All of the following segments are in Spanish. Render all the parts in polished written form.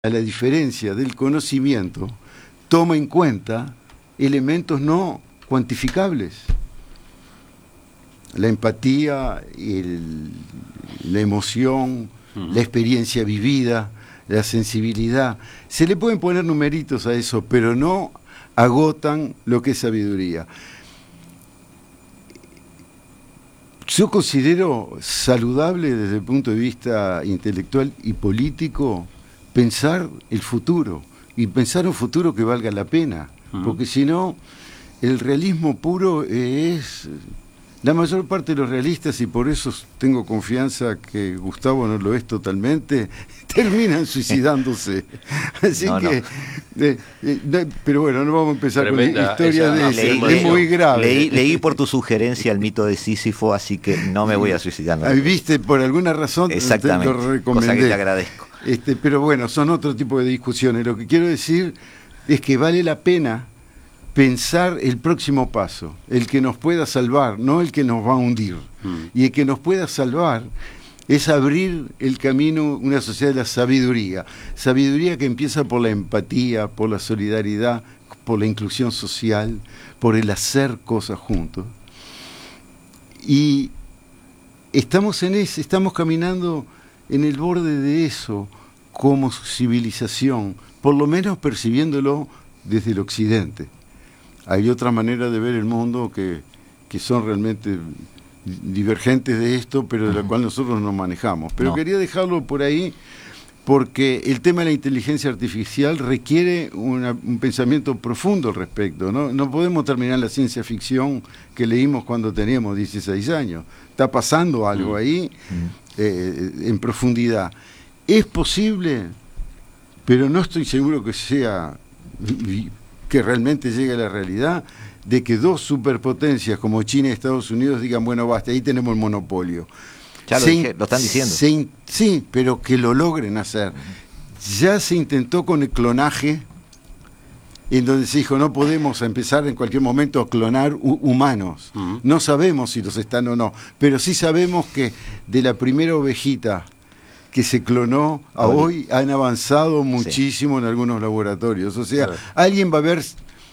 a la diferencia del conocimiento, toma en cuenta elementos no cuantificables. La empatía, la emoción, la experiencia vivida, la sensibilidad. Se le pueden poner numeritos a eso, pero no agotan lo que es sabiduría. Yo considero saludable desde el punto de vista intelectual y político pensar el futuro, y pensar un futuro que valga la pena, porque si no, el realismo puro es... La mayor parte de los realistas, y por eso tengo confianza que Gustavo no lo es totalmente, terminan suicidándose. Así pero bueno, no vamos a empezar Tremenda, con la historia de eso. Es muy grave. Leí por tu sugerencia el mito de Sísifo, así que no me voy a suicidar. Viste, por alguna razón exactamente, te lo recomendé. Cosa que te agradezco. Pero bueno, son otro tipo de discusiones. Lo que quiero decir es que vale la pena pensar el próximo paso, el que nos pueda salvar, no el que nos va a hundir. Y el que nos pueda salvar es abrir el camino, una sociedad de la sabiduría. Sabiduría que empieza por la empatía, por la solidaridad, por la inclusión social, por el hacer cosas juntos. Y estamos caminando en el borde de eso como civilización, por lo menos percibiéndolo desde el occidente. Hay otra manera de ver el mundo que son realmente divergentes de esto, pero de la cual nosotros nos manejamos. Pero quería dejarlo por ahí porque el tema de la inteligencia artificial requiere un pensamiento profundo al respecto. No podemos terminar la ciencia ficción que leímos cuando teníamos 16 años. Está pasando algo ahí en profundidad. Es posible, pero no estoy seguro que realmente llegue a la realidad, de que dos superpotencias como China y Estados Unidos digan, bueno, basta, ahí tenemos el monopolio. Ya lo están diciendo. Sí, pero que lo logren hacer. Ya se intentó con el clonaje, en donde se dijo, no podemos empezar en cualquier momento a clonar humanos. No sabemos si los están o no, pero sí sabemos que de la primera ovejita que se clonó a hoy han avanzado muchísimo en algunos laboratorios. O sea, alguien va a ver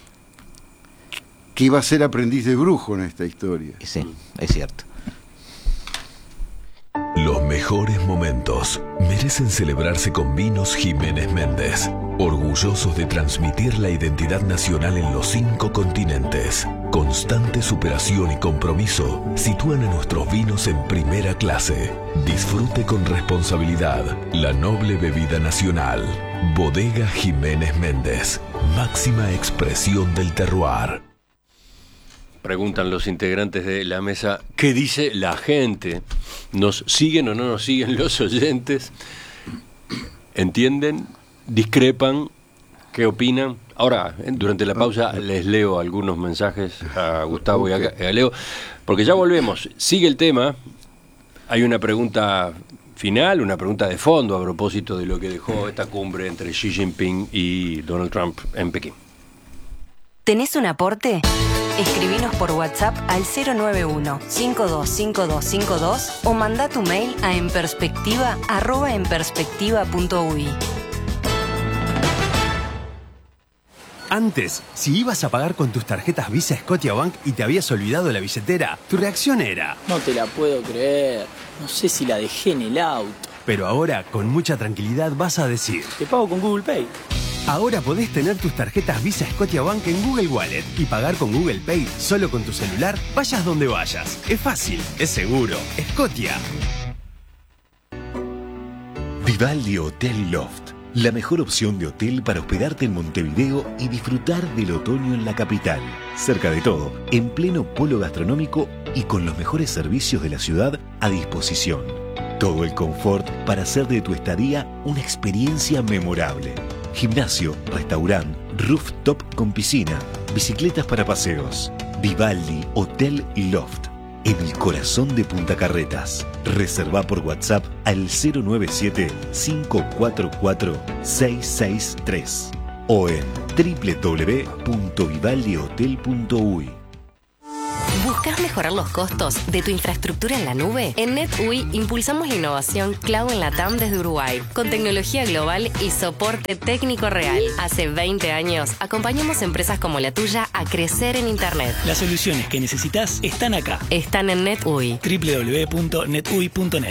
que va a ser aprendiz de brujo en esta historia. Sí, es cierto. Los mejores momentos merecen celebrarse con Vinos Jiménez Méndez, orgullosos de transmitir la identidad nacional en los 5 continentes. Constante superación y compromiso sitúan a nuestros vinos en primera clase. Disfrute con responsabilidad la noble bebida nacional. Bodega Jiménez Méndez, máxima expresión del terroir. Preguntan los integrantes de la mesa, ¿qué dice la gente? ¿Nos siguen o no nos siguen los oyentes? ¿Entienden? ¿Discrepan? ¿Qué opinan? Ahora, durante la pausa les leo algunos mensajes a Gustavo y a Leo, porque ya volvemos. Sigue el tema. Hay una pregunta final, una pregunta de fondo a propósito de lo que dejó esta cumbre entre Xi Jinping y Donald Trump en Pekín. ¿Tenés un aporte? Escribinos por WhatsApp al 091-525252 o mandá tu mail a enperspectiva@enperspectiva.ui. Antes, si ibas a pagar con tus tarjetas Visa Scotiabank y te habías olvidado la billetera, tu reacción era: no te la puedo creer, no sé si la dejé en el auto. Pero ahora, con mucha tranquilidad, vas a decir: te pago con Google Pay. Ahora podés tener tus tarjetas Visa Scotiabank en Google Wallet y pagar con Google Pay solo con tu celular, vayas donde vayas. Es fácil, es seguro. Scotia. Vivaldi Hotel Loft, la mejor opción de hotel para hospedarte en Montevideo y disfrutar del otoño en la capital. Cerca de todo, en pleno polo gastronómico y con los mejores servicios de la ciudad a disposición. Todo el confort para hacer de tu estadía una experiencia memorable. Gimnasio, restaurante, rooftop con piscina, bicicletas para paseos. Vivaldi Hotel Loft, en el corazón de Punta Carretas. Reserva por WhatsApp al 097-544-663 o en www.vivaldihotel.uy. ¿Buscas mejorar los costos de tu infraestructura en la nube? En NetUI impulsamos la innovación cloud en LATAM desde Uruguay, con tecnología global y soporte técnico real. Hace 20 años acompañamos empresas como la tuya a crecer en Internet. Las soluciones que necesitas están acá. Están en NetUI. www.netui.net.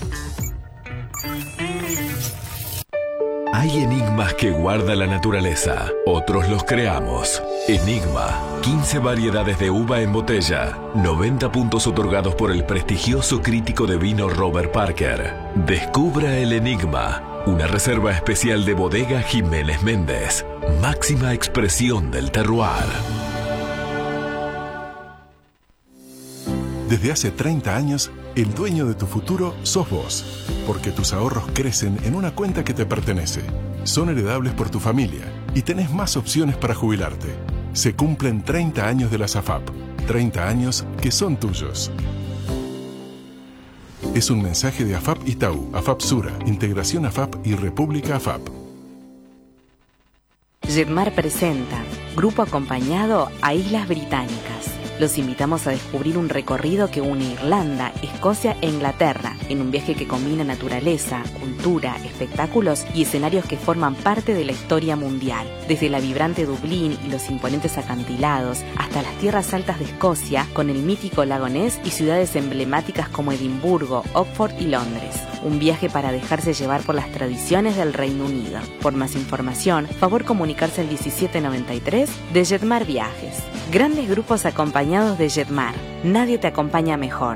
Hay enigmas que guarda la naturaleza, otros los creamos. Enigma, 15 variedades de uva en botella, 90 puntos otorgados por el prestigioso crítico de vino Robert Parker. Descubra el enigma, una reserva especial de Bodega Jiménez Méndez, máxima expresión del terroir. Desde hace 30 años, el dueño de tu futuro sos vos, porque tus ahorros crecen en una cuenta que te pertenece. Son heredables por tu familia y tenés más opciones para jubilarte. Se cumplen 30 años de la SAFAP, 30 años que son tuyos. Es un mensaje de AFAP Itaú, AFAP Sura, Integración AFAP y República AFAP. Jetmar presenta Grupo Acompañado a Islas Británicas. Los invitamos a descubrir un recorrido que une Irlanda, Escocia e Inglaterra, en un viaje que combina naturaleza, cultura, espectáculos y escenarios que forman parte de la historia mundial. Desde la vibrante Dublín y los imponentes acantilados, hasta las tierras altas de Escocia, con el mítico lago Ness y ciudades emblemáticas como Edimburgo, Oxford y Londres. Un viaje para dejarse llevar por las tradiciones del Reino Unido. Por más información, favor comunicarse al 1793 de Jetmar Viajes. Grandes grupos acompañados de Jetmar. Nadie te acompaña mejor.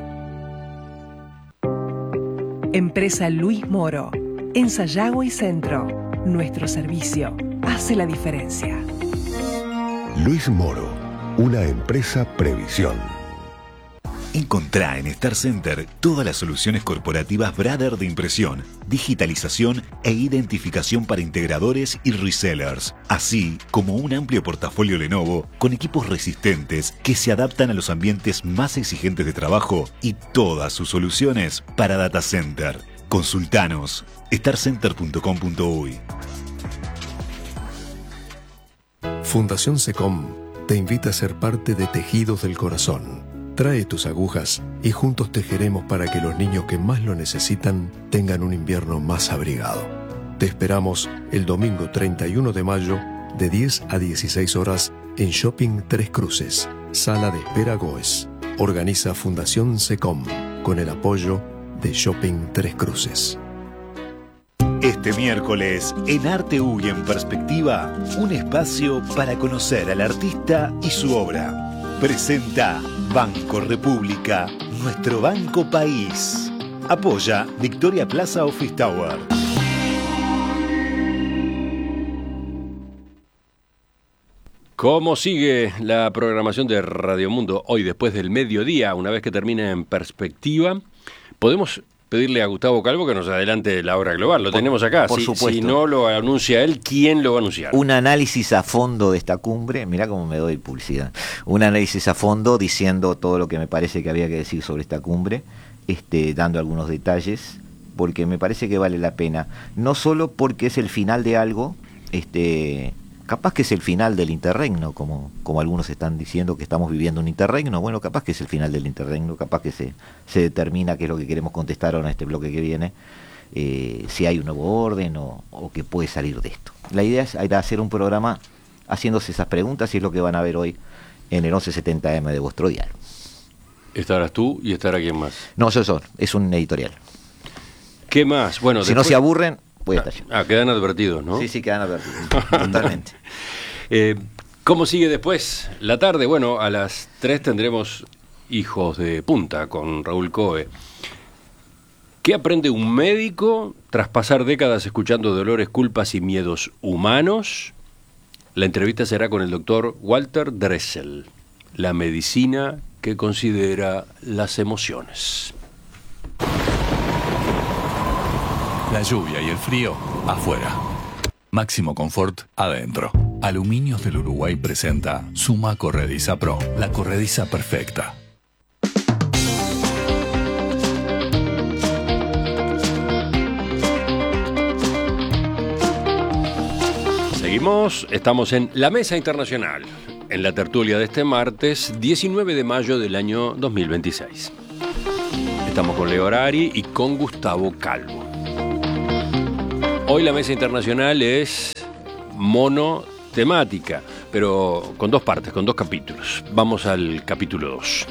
Empresa Luis Moro. En Sayago y Centro. Nuestro servicio hace la diferencia. Luis Moro, una empresa Previsión. Encontrá en Star Center todas las soluciones corporativas Brother de impresión, digitalización e identificación para integradores y resellers, así como un amplio portafolio Lenovo con equipos resistentes que se adaptan a los ambientes más exigentes de trabajo y todas sus soluciones para data center. Consultanos starcenter.com.uy. Fundación SECOM te invita a ser parte de Tejidos del Corazón. Trae tus agujas y juntos tejeremos para que los niños que más lo necesitan tengan un invierno más abrigado. Te esperamos el domingo 31 de mayo de 10 a 16 horas en Shopping Tres Cruces, Sala de Espera Goes. Organiza Fundación SECOM con el apoyo de Shopping Tres Cruces. Este miércoles, en Arte U y en Perspectiva, un espacio para conocer al artista y su obra. Presenta Banco República, nuestro banco país. Apoya Victoria Plaza Office Tower. ¿Cómo sigue la programación de Radio Mundo hoy después del mediodía? Una vez que termine En Perspectiva, podemos pedirle a Gustavo Calvo que nos adelante la hora global. Lo tenemos acá. Por supuesto. Si no lo anuncia él, ¿quién lo va a anunciar? Un análisis a fondo de esta cumbre. Mirá cómo me doy publicidad. Un análisis a fondo diciendo todo lo que me parece que había que decir sobre esta cumbre, dando algunos detalles, porque me parece que vale la pena. No solo porque es el final de algo, capaz que es el final del interregno, como algunos están diciendo que estamos viviendo un interregno. Bueno, capaz que es el final del interregno, capaz que se determina qué es lo que queremos contestar ahora en este bloque que viene, si hay un nuevo orden o qué puede salir de esto. La idea es hacer un programa haciéndose esas preguntas y es lo que van a ver hoy en el 1170M de vuestro diario. ¿Estarás tú y estará quién más? No, yo, es un editorial. ¿Qué más? Bueno, si después no se aburren, voy a estar yo. Quedan advertidos, ¿no? Sí, quedan advertidos, totalmente. ¿Cómo sigue después la tarde? Bueno, a las 3 tendremos Hijos de Punta con Raúl Coe. ¿Qué aprende un médico tras pasar décadas escuchando dolores, culpas y miedos humanos? La entrevista será con el doctor Walter Dressel, la medicina que considera las emociones. La lluvia y el frío afuera. Máximo confort adentro. Aluminios del Uruguay presenta Suma Corrediza Pro, la corrediza perfecta. Seguimos, estamos en la Mesa Internacional. en la tertulia de este martes 19 de mayo del año 2026. Estamos con Leo Harari y con Gustavo Calvo. Hoy la mesa internacional es monotemática, pero con dos partes, con dos capítulos. Vamos al capítulo 2.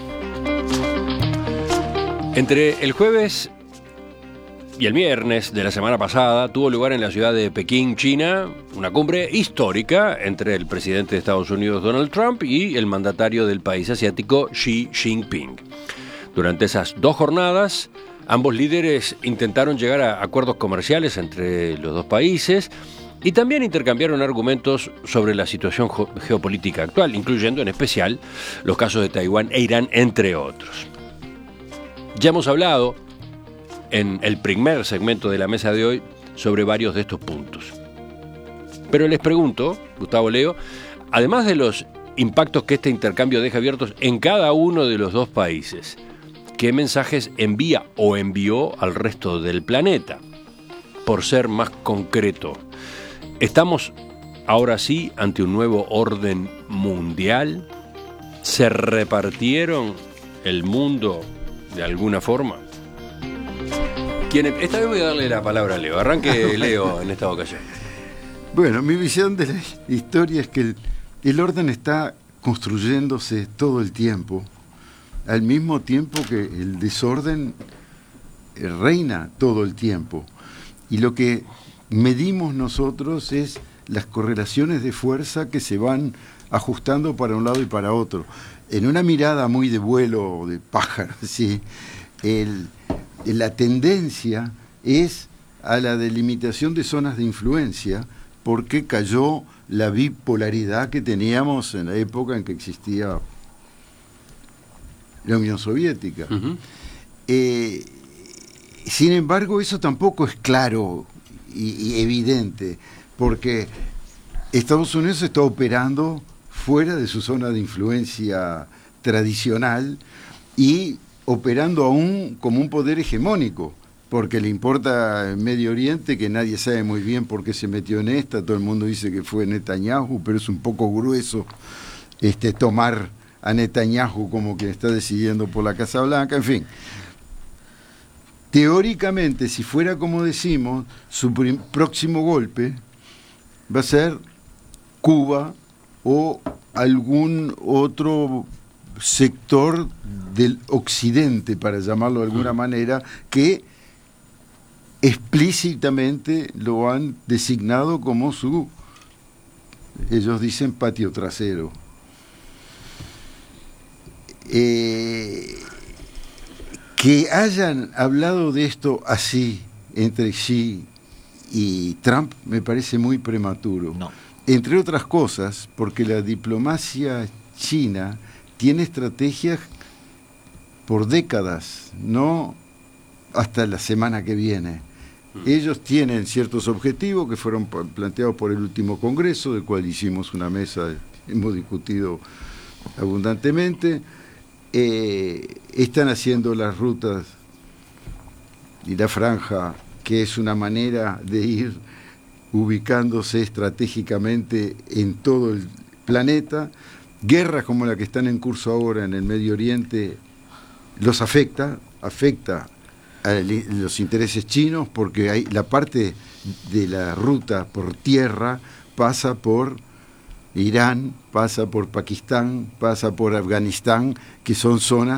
Entre el jueves y el viernes de la semana pasada tuvo lugar en la ciudad de Pekín, China, una cumbre histórica entre el presidente de Estados Unidos, Donald Trump, y el mandatario del país asiático, Xi Jinping. Durante esas 2 jornadas, ambos líderes intentaron llegar a acuerdos comerciales entre los dos países y también intercambiaron argumentos sobre la situación geopolítica actual, incluyendo en especial los casos de Taiwán e Irán, entre otros. Ya hemos hablado en el primer segmento de la mesa de hoy sobre varios de estos puntos. Pero les pregunto, Gustavo, Leo, además de los impactos que este intercambio deja abiertos en cada uno de los dos países, ¿qué mensajes envía o envió al resto del planeta? Por ser más concreto, ¿estamos ahora sí ante un nuevo orden mundial? ¿Se repartieron el mundo de alguna forma? Esta vez voy a darle la palabra a Leo. Arranque Leo en esta ocasión. Bueno, mi visión de la historia es que el orden está construyéndose todo el tiempo, al mismo tiempo que el desorden reina todo el tiempo. Y lo que medimos nosotros es las correlaciones de fuerza que se van ajustando para un lado y para otro. En una mirada muy de vuelo, de pájaro, ¿sí? La tendencia es a la delimitación de zonas de influencia, porque cayó la bipolaridad que teníamos en la época en que existía la Unión Soviética. Uh-huh. Sin embargo, eso tampoco es claro y evidente, porque Estados Unidos está operando fuera de su zona de influencia tradicional y operando aún como un poder hegemónico, porque le importa el Medio Oriente, que nadie sabe muy bien por qué se metió en esta. Todo el mundo dice que fue Netanyahu, pero es un poco grueso tomar a Netanyahu como que está decidiendo por la Casa Blanca, en fin. Teóricamente, si fuera como decimos, su próximo golpe va a ser Cuba o algún otro sector del occidente, para llamarlo de alguna manera, que explícitamente lo han designado como su, ellos dicen, patio trasero. Que hayan hablado de esto así entre Xi y Trump me parece muy prematuro. No. Entre otras cosas, porque la diplomacia china tiene estrategias por décadas, no hasta la semana que viene. Ellos tienen ciertos objetivos que fueron planteados por el último Congreso, del cual hicimos una mesa, hemos discutido abundantemente. Están haciendo las rutas y la franja, que es una manera de ir ubicándose estratégicamente en todo el planeta. Guerras como la que están en curso ahora en el Medio Oriente los afecta a los intereses chinos, porque hay la parte de la ruta por tierra pasa por Irán, pasa por Pakistán, pasa por Afganistán, que son zonas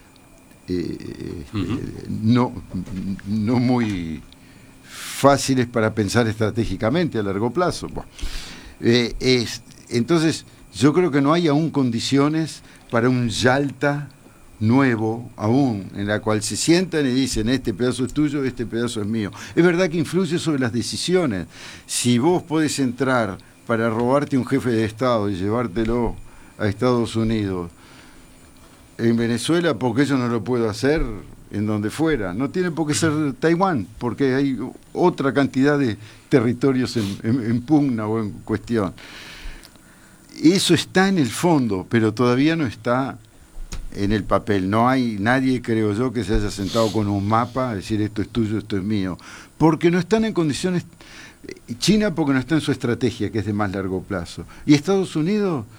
no muy fáciles para pensar estratégicamente a largo plazo. Bueno, entonces, yo creo que no hay aún condiciones para un Yalta nuevo aún, en la cual se sientan y dicen, este pedazo es tuyo, este pedazo es mío. Es verdad que influye sobre las decisiones. Si vos podés entrar para robarte un jefe de Estado y llevártelo a Estados Unidos, en Venezuela, porque yo no lo puedo hacer en donde fuera. No tiene por qué ser Taiwán, porque hay otra cantidad de territorios en pugna o en cuestión. Eso está en el fondo, pero todavía no está en el papel. No hay nadie, creo yo, que se haya sentado con un mapa a decir esto es tuyo, esto es mío, porque no están en condiciones. China porque no está en su estrategia, que es de más largo plazo, y Estados Unidos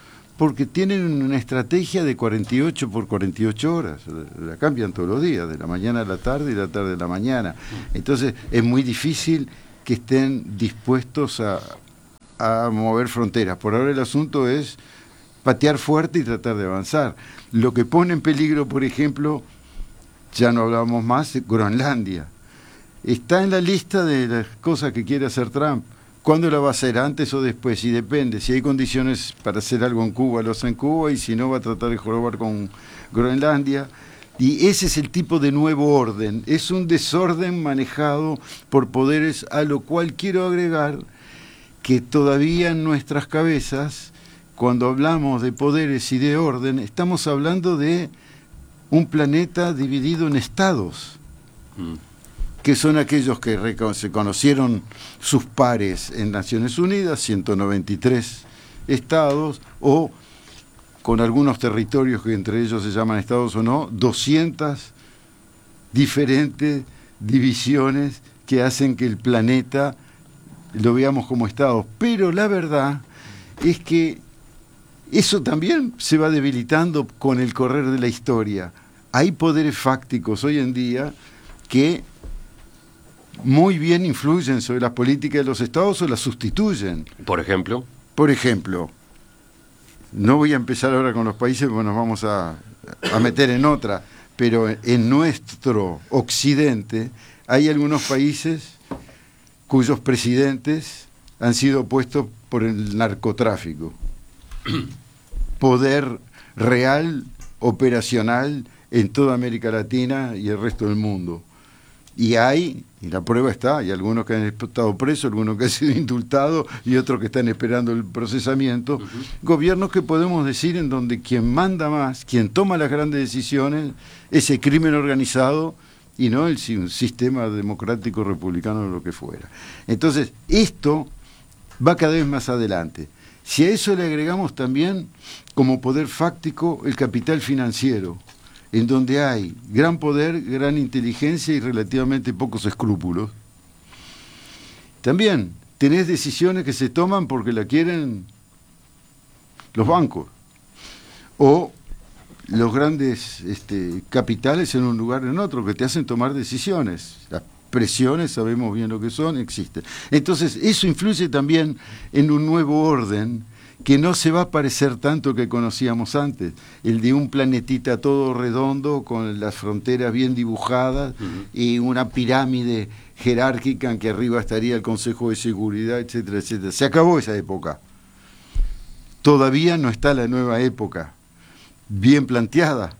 porque tienen una estrategia de 48 por 48 horas, la cambian todos los días, de la mañana a la tarde y la tarde a la mañana. Entonces es muy difícil que estén dispuestos a mover fronteras. Por ahora el asunto es patear fuerte y tratar de avanzar. Lo que pone en peligro, por ejemplo, ya no hablamos más, Groenlandia. Está en la lista de las cosas que quiere hacer Trump. ¿Cuándo la va a hacer? ¿Antes o después? Y depende. Si hay condiciones para hacer algo en Cuba, lo hace en Cuba, y si no, va a tratar de jorobar con Groenlandia. Y ese es el tipo de nuevo orden. Es un desorden manejado por poderes, a lo cual quiero agregar que todavía en nuestras cabezas, cuando hablamos de poderes y de orden, estamos hablando de un planeta dividido en estados. Que son aquellos que se conocieron sus pares en Naciones Unidas, 193 estados, o con algunos territorios que entre ellos se llaman estados o no, 200 diferentes divisiones que hacen que el planeta lo veamos como estados. Pero la verdad es que eso también se va debilitando con el correr de la historia. Hay poderes fácticos hoy en día que muy bien influyen sobre las políticas de los estados o las sustituyen. Por ejemplo, no voy a empezar ahora con los países porque nos vamos a meter en otra, pero en nuestro occidente hay algunos países cuyos presidentes han sido puestos por el narcotráfico. Poder real, operacional en toda América Latina y el resto del mundo. Y la prueba está, hay algunos que han estado presos, algunos que han sido indultados y otros que están esperando el procesamiento. Gobiernos que podemos decir en donde quien manda más, quien toma las grandes decisiones, es el crimen organizado y no un sistema democrático republicano o lo que fuera. Entonces, esto va cada vez más adelante. Si a eso le agregamos también, como poder fáctico, el capital financiero, en donde hay gran poder, gran inteligencia y relativamente pocos escrúpulos. También tenés decisiones que se toman porque la quieren los bancos o los grandes capitales en un lugar o en otro, que te hacen tomar decisiones. Las presiones, sabemos bien lo que son, existen. Entonces, eso influye también en un nuevo orden que no se va a parecer tanto que conocíamos antes, el de un planetita todo redondo, con las fronteras bien dibujadas, y una pirámide jerárquica en que arriba estaría el Consejo de Seguridad, etcétera, etcétera. Se acabó esa época. Todavía no está la nueva época, bien planteada.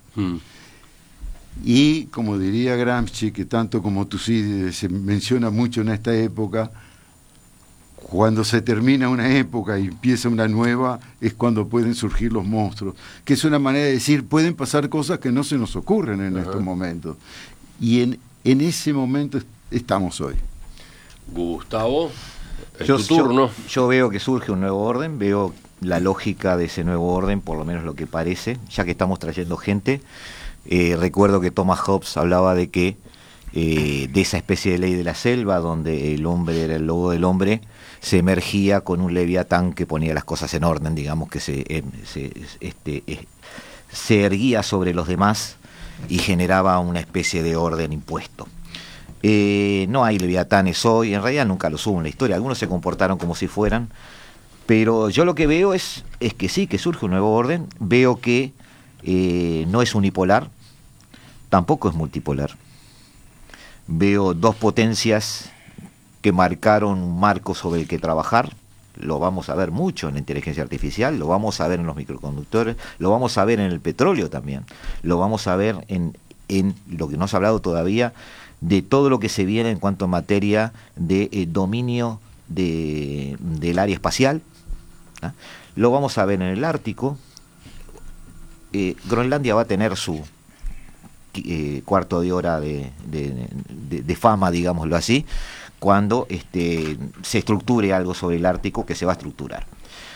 Y, como diría Gramsci, que tanto como Tucídides se menciona mucho en esta época, cuando se termina una época y empieza una nueva, es cuando pueden surgir los monstruos, que es una manera de decir, pueden pasar cosas que no se nos ocurren en estos momentos. Y en ese momento estamos hoy. Gustavo, es tu turno. Yo veo que surge un nuevo orden, veo la lógica de ese nuevo orden, por lo menos lo que parece, ya que estamos trayendo gente. Recuerdo que Thomas Hobbes hablaba de que de esa especie de ley de la selva, donde el hombre era el lobo del hombre, se emergía con un leviatán que ponía las cosas en orden, digamos, que se erguía sobre los demás y generaba una especie de orden impuesto. No hay leviatanes hoy, en realidad nunca los hubo en la historia, algunos se comportaron como si fueran, pero yo lo que veo es que sí, que surge un nuevo orden. Veo que no es unipolar, tampoco es multipolar. Veo dos potencias que marcaron un marco sobre el que trabajar. Lo vamos a ver mucho en la inteligencia artificial, lo vamos a ver en los microconductores, lo vamos a ver en el petróleo también, lo vamos a ver en lo que no se ha hablado todavía, de todo lo que se viene en cuanto a materia de dominio del área espacial. Lo vamos a ver en el Ártico. Groenlandia va a tener su cuarto de hora de fama, digámoslo así, cuando se estructure algo sobre el Ártico, que se va a estructurar.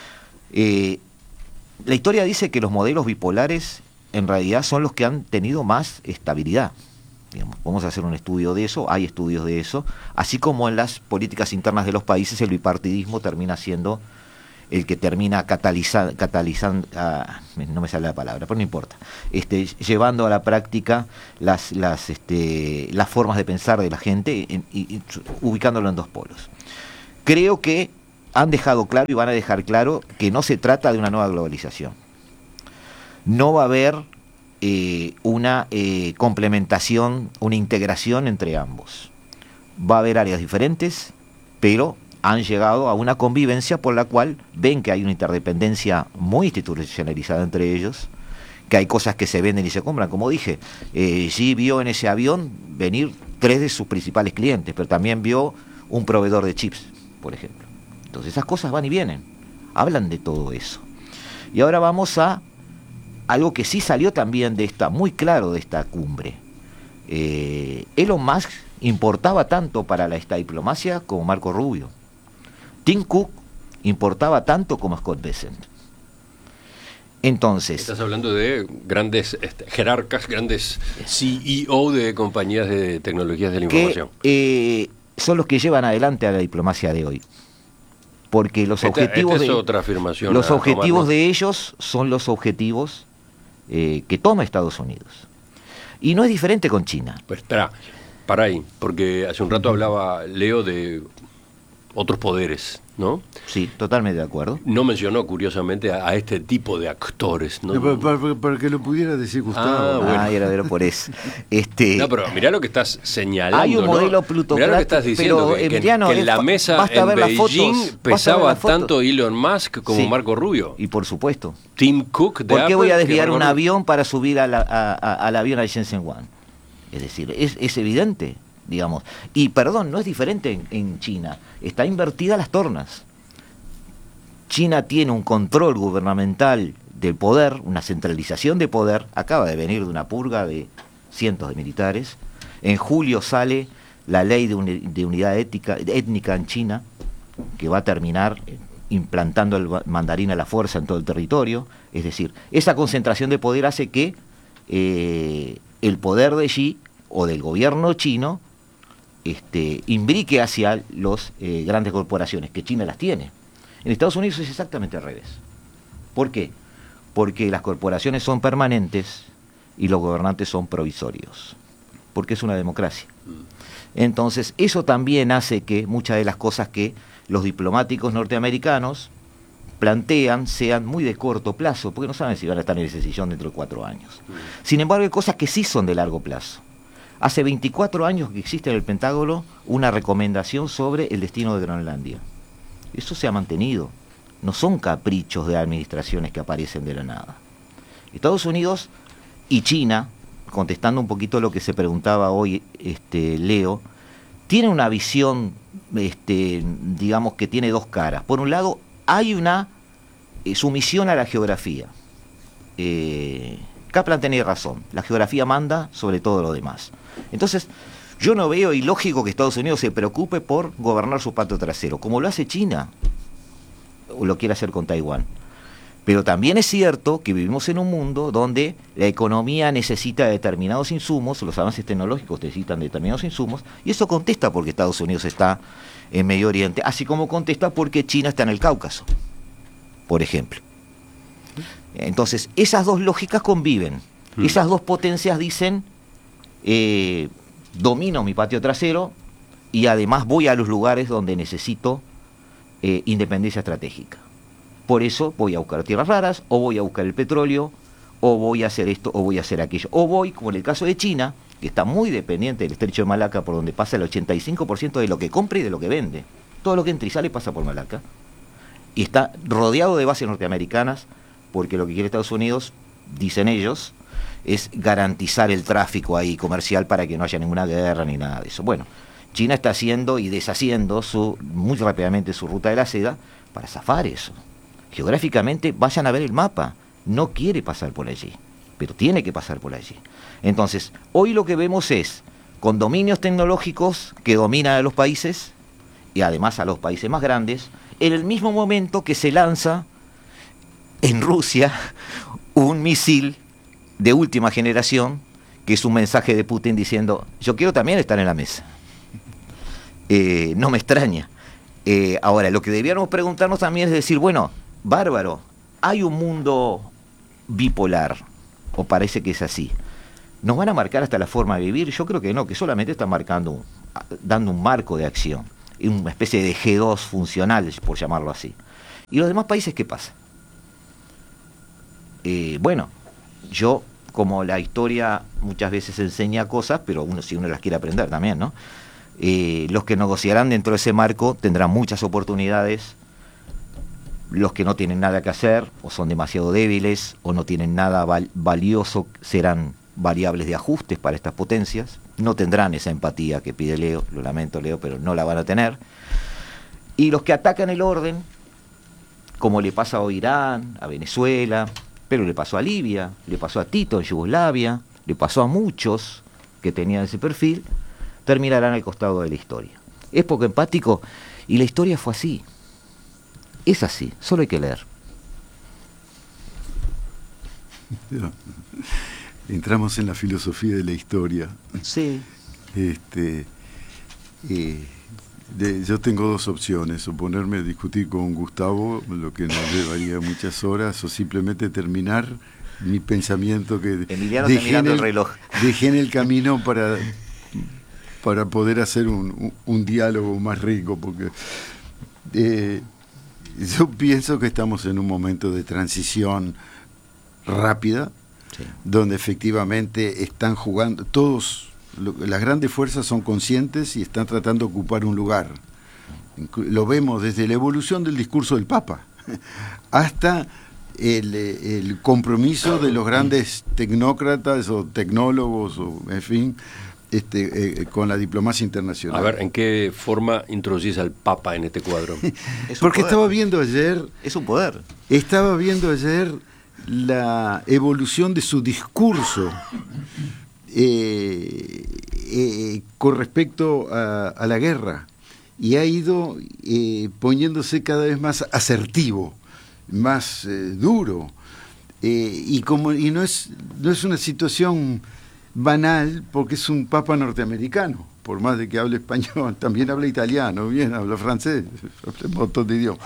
La historia dice que los modelos bipolares en realidad son los que han tenido más estabilidad. Digamos, vamos a hacer un estudio de eso, hay estudios de eso, así como en las políticas internas de los países el bipartidismo termina siendo el que termina catalizando, no me sale la palabra, pero no importa, llevando a la práctica las formas de pensar de la gente y ubicándolo en dos polos. Creo que han dejado claro y van a dejar claro que no se trata de una nueva globalización. No va a haber una complementación, una integración entre ambos. Va a haber áreas diferentes, pero han llegado a una convivencia por la cual ven que hay una interdependencia muy institucionalizada entre ellos, que hay cosas que se venden y se compran. Como dije, Xi vio en ese avión venir 3 de sus principales clientes, pero también vio un proveedor de chips, por ejemplo. Entonces esas cosas van y vienen, hablan de todo eso. Y ahora vamos a algo que sí salió también muy claro de esta cumbre. Elon Musk importaba tanto para esta diplomacia como Marco Rubio. Tim Cook importaba tanto como Scott Bessent. Entonces, estás hablando de grandes jerarcas, grandes CEO de compañías de tecnologías de la información. Son los que llevan adelante a la diplomacia de hoy. Porque los objetivos es otra afirmación. Los objetivos de ellos son los objetivos que toma Estados Unidos. Y no es diferente con China. Pues espera, para ahí, porque hace un rato hablaba Leo de otros poderes, ¿no? Sí, totalmente de acuerdo. No mencionó, curiosamente, a este tipo de actores, ¿no? Para que lo pudiera decir Gustavo. Bueno. Era por eso. No, pero mirá lo que estás señalando. Hay un modelo plutocrático. Mirá lo que estás diciendo, que en la mesa en Beijing pesaba tanto Elon Musk como Marco Rubio. Y por supuesto. Tim Cook de ¿Por qué Apple, voy a desviar un avión para subir al avión al Shenzhen One? Es decir, es evidente. Digamos. Y perdón, no es diferente en China, está invertida las tornas. China tiene un control gubernamental del poder, una centralización de poder, acaba de venir de una purga de cientos de militares. En julio sale la ley de unidad étnica en China, que va a terminar implantando el mandarín a la fuerza en todo el territorio. Es decir, esa concentración de poder hace que el poder de Xi o del gobierno chino imbrique hacia los grandes corporaciones, que China las tiene. En Estados Unidos es exactamente al revés. ¿Por qué? Porque las corporaciones son permanentes y los gobernantes son provisorios, porque es una democracia. Entonces, eso también hace que muchas de las cosas que los diplomáticos norteamericanos plantean sean muy de corto plazo, porque no saben si van a estar en esa sillón dentro de 4 años. Sin embargo, hay cosas que sí son de largo plazo. Hace 24 años que existe en el Pentágono una recomendación sobre el destino de Groenlandia. Eso se ha mantenido. No son caprichos de administraciones que aparecen de la nada. Estados Unidos y China, contestando un poquito lo que se preguntaba hoy Leo, tienen una visión, digamos que tiene dos caras. Por un lado, hay una sumisión a la geografía. Kaplan tenía razón, la geografía manda sobre todo lo demás. Entonces, yo no veo ilógico que Estados Unidos se preocupe por gobernar su patio trasero, como lo hace China, o lo quiere hacer con Taiwán. Pero también es cierto que vivimos en un mundo donde la economía necesita determinados insumos, los avances tecnológicos necesitan determinados insumos, y eso contesta porque Estados Unidos está en Medio Oriente, así como contesta porque China está en el Cáucaso, por ejemplo. Entonces, esas dos lógicas conviven. Esas dos potencias dicen, domino mi patio trasero y además voy a los lugares donde necesito independencia estratégica. Por eso voy a buscar tierras raras, o voy a buscar el petróleo, o voy a hacer esto, o voy a hacer aquello. O voy, como en el caso de China, que está muy dependiente del estrecho de Malaca, por donde pasa el 85% de lo que compra y de lo que vende. Todo lo que entra y sale pasa por Malaca. Y está rodeado de bases norteamericanas, porque lo que quiere Estados Unidos, dicen ellos, es garantizar el tráfico ahí comercial para que no haya ninguna guerra ni nada de eso. Bueno, China está haciendo y deshaciendo muy rápidamente su ruta de la seda para zafar eso. Geográficamente, vayan a ver el mapa, no quiere pasar por allí, pero tiene que pasar por allí. Entonces, hoy lo que vemos es condominios tecnológicos que dominan a los países, y además a los países más grandes, en el mismo momento que se lanza en Rusia un misil de última generación, que es un mensaje de Putin diciendo, yo quiero también estar en la mesa. No me extraña. Ahora, lo que deberíamos preguntarnos también es decir, bueno, bárbaro, hay un mundo bipolar, o parece que es así. ¿Nos van a marcar hasta la forma de vivir? Yo creo que no, que solamente están dando un marco de acción, una especie de G2 funcional, por llamarlo así. ¿Y los demás países qué pasa? Bueno, yo, como la historia muchas veces enseña cosas, pero si uno las quiere aprender también, ¿no? Los que negociarán dentro de ese marco tendrán muchas oportunidades. Los que no tienen nada que hacer, o son demasiado débiles, o no tienen nada valioso, serán variables de ajustes para estas potencias. No tendrán esa empatía que pide Leo, lo lamento, Leo, pero no la van a tener. Y los que atacan el orden, como le pasa a Irán, a Venezuela, pero le pasó a Libia, le pasó a Tito en Yugoslavia, le pasó a muchos que tenían ese perfil, terminarán al costado de la historia. Es poco empático, y la historia fue así. Es así, solo hay que leer. Entramos en la filosofía de la historia. Sí. Yo tengo dos opciones: o ponerme a discutir con Gustavo, lo que nos llevaría muchas horas, o simplemente terminar mi pensamiento que Emiliano está mirando el reloj. Dejé en el camino para poder hacer un diálogo más rico, porque yo pienso que estamos en un momento de transición rápida, sí, donde efectivamente están jugando todos. Las grandes fuerzas son conscientes y están tratando de ocupar un lugar. Lo vemos desde la evolución del discurso del Papa hasta el compromiso de los grandes tecnócratas o tecnólogos, o en fin, con la diplomacia internacional. A ver, ¿en qué forma introducís al Papa en este cuadro? Porque estaba viendo ayer... Es un poder. Estaba viendo ayer la evolución de su discurso con respecto a la guerra, y ha ido poniéndose cada vez más asertivo, más duro, y no es una situación banal, porque es un papa norteamericano, por más de que hable español, también habla italiano, bien, habla francés, habla un montón de idiomas.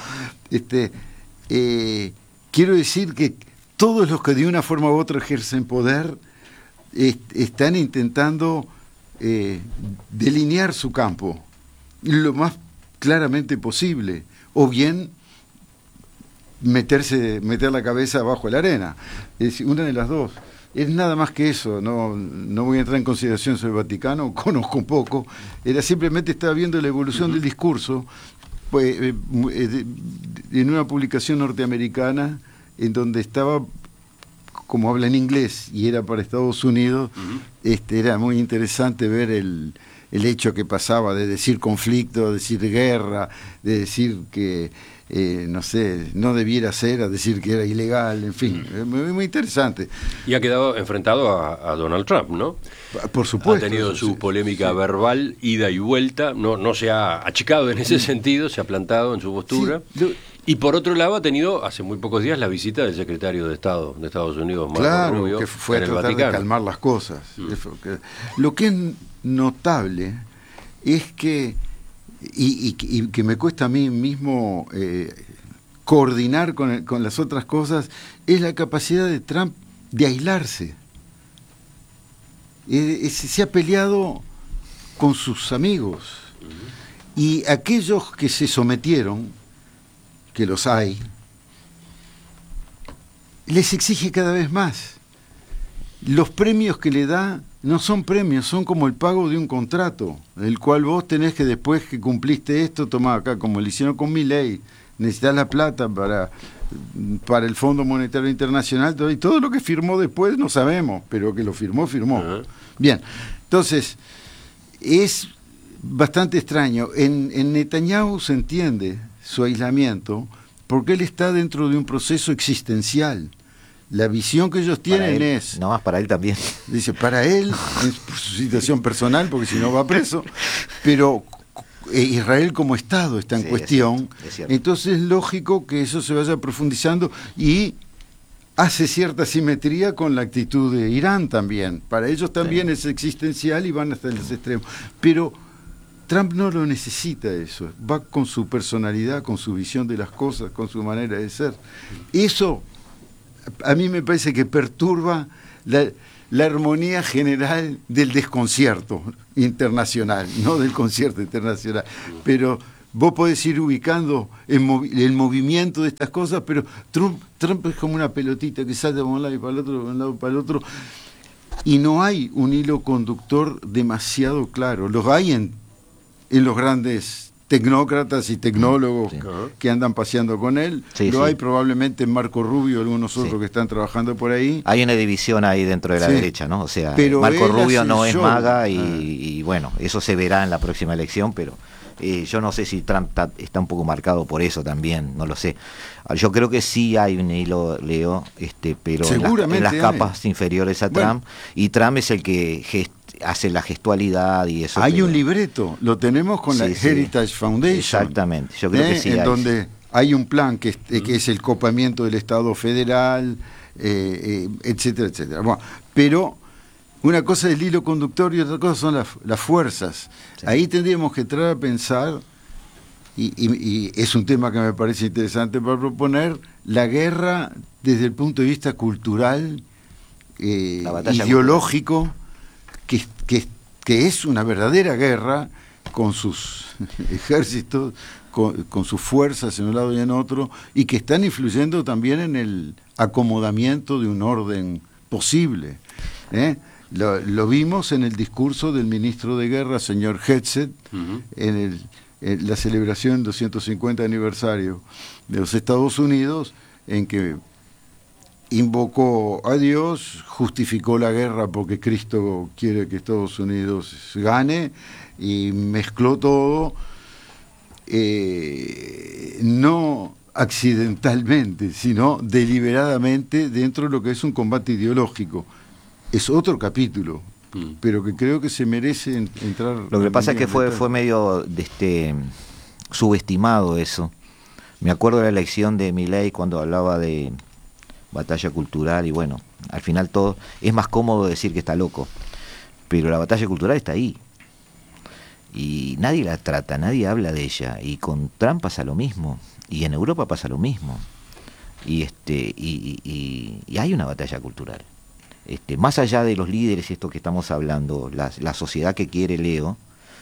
Quiero decir que todos los que de una forma u otra ejercen poder están intentando delinear su campo lo más claramente posible, o bien meter la cabeza abajo de la arena. Es decir, una de las dos. Es nada más que eso. No voy a entrar en consideración sobre el Vaticano, conozco un poco. Era simplemente, estaba viendo la evolución del discurso en una publicación norteamericana, en donde estaba, como habla en inglés y era para Estados Unidos, era muy interesante ver el hecho que pasaba de decir conflicto, de decir guerra, de decir que no debiera ser, a decir que era ilegal, en fin, muy interesante. Y ha quedado enfrentado a Donald Trump, ¿no? Por supuesto. Ha tenido su polémica verbal, ida y vuelta, no se ha achicado en ese sentido, se ha plantado en su postura. Sí, y por otro lado ha tenido hace muy pocos días la visita del secretario de Estado de Estados Unidos, Marco Rubio, que fue a tratar de calmar las cosas. Lo que es notable es que, y que me cuesta a mí mismo coordinar con las otras cosas, es la capacidad de Trump de aislarse. Se ha peleado con sus amigos, y aquellos que se sometieron, que los hay, les exige cada vez más. Los premios que le da no son premios, son como el pago de un contrato, el cual vos tenés que, después que cumpliste esto, tomá acá, como le hicieron con Milei, necesitas la plata para el Fondo Monetario Internacional, y todo lo que firmó después no sabemos, pero que lo firmó. Bien, entonces, es bastante extraño. En Netanyahu se entiende su aislamiento, porque él está dentro de un proceso existencial. La visión que ellos tienen es... No más para él también. Dice, para él, por su situación personal, porque si no va preso, pero Israel como Estado está en cuestión. Es cierto. Entonces es lógico que eso se vaya profundizando, y hace cierta simetría con la actitud de Irán también. Para ellos también es existencial y van hasta los extremos. Pero Trump no lo necesita eso, va con su personalidad, con su visión de las cosas, con su manera de ser. Eso a mí me parece que perturba la armonía general del desconcierto internacional, no del concierto internacional. Pero vos podés ir ubicando el movimiento de estas cosas, pero Trump es como una pelotita que salta por un lado y para el otro, de un lado para el otro, y no hay un hilo conductor demasiado claro. Los hay en los grandes tecnócratas y tecnólogos que andan paseando con él, hay probablemente en Marco Rubio, algunos otros que están trabajando por ahí. Hay una división ahí dentro de la derecha, ¿no? O sea, pero Marco Rubio no es MAGA y bueno, eso se verá en la próxima elección, pero yo no sé si Trump está un poco marcado por eso también, no lo sé. Yo creo que sí hay un hilo, Leo, pero en las capas inferiores a Trump, y Trump es el que hace la gestualidad y eso. Hay un libreto, lo tenemos con la Heritage Foundation. Exactamente, yo creo que sí. En donde hay un plan que es el copamiento del Estado federal, etcétera, etcétera. Bueno, pero una cosa es el hilo conductor y otra cosa son las fuerzas. Sí. Ahí tendríamos que entrar a pensar, y es un tema que me parece interesante para proponer, la guerra desde el punto de vista cultural, ideológico, que es una verdadera guerra con sus ejércitos, con sus fuerzas en un lado y en otro, y que están influyendo también en el acomodamiento de un orden posible. Lo vimos en el discurso del ministro de Guerra, señor Hegseth, en la celebración del 250 aniversario de los Estados Unidos, en que invocó a Dios, justificó la guerra porque Cristo quiere que Estados Unidos gane, y mezcló todo, no accidentalmente, sino deliberadamente dentro de lo que es un combate ideológico. Es otro capítulo, pero que creo que se merece entrar. Lo que pasa es que fue medio subestimado eso. Me acuerdo de la elección de Milei cuando hablaba de batalla cultural, y bueno, al final todo es más cómodo decir que está loco, pero la batalla cultural está ahí y nadie la trata, nadie habla de ella, y con Trump pasa lo mismo, y en Europa pasa lo mismo, y hay una batalla cultural. Más allá de los líderes, esto que estamos hablando, la sociedad que quiere Leo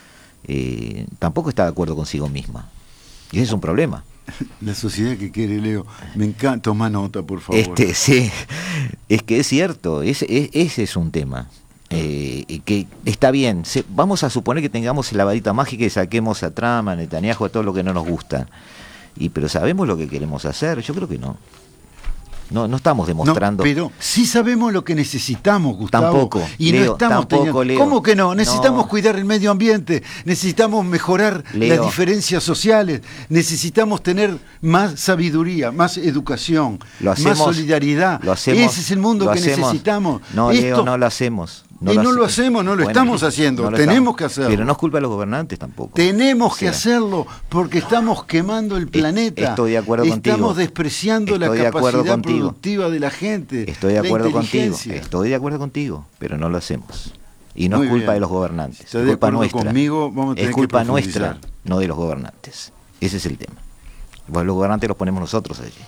tampoco está de acuerdo consigo misma, y ese es un problema. La sociedad que quiere Leo, me encanta, toma nota, por favor. Sí, es que es cierto, ese es un tema que está bien. Vamos a suponer que tengamos la varita mágica y saquemos a Trump, a Netanyahu, a todo lo que no nos gusta, pero ¿sabemos lo que queremos hacer? Yo creo que no. No estamos demostrando. No, pero sí sabemos lo que necesitamos, Gustavo. Tampoco. Y Leo, no estamos tampoco, Leo. ¿Cómo que no? Necesitamos cuidar el medio ambiente, necesitamos mejorar las diferencias sociales, necesitamos tener más sabiduría, más educación, más solidaridad. Ese es el mundo que necesitamos. No, Leo, no lo hacemos. No lo hacemos, no lo estamos haciendo, tenemos que hacerlo. Pero no es culpa de los gobernantes tampoco. Tenemos que hacerlo porque estamos quemando el planeta. Estoy de acuerdo contigo. Estamos despreciando la capacidad productiva de la gente. Estoy de acuerdo contigo, pero no lo hacemos. Y no es culpa de los gobernantes, es culpa nuestra. Conmigo, vamos a tener es culpa nuestra, no de los gobernantes. Ese es el tema. Pues los gobernantes los ponemos nosotros allí.